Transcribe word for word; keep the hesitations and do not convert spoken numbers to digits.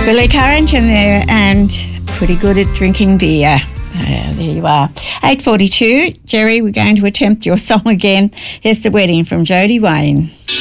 Billy Currington there, and pretty good at drinking beer. Uh, there you are. eight forty-two. Jerry, we're going to attempt your song again. Here's The Wedding from Jody Wayne.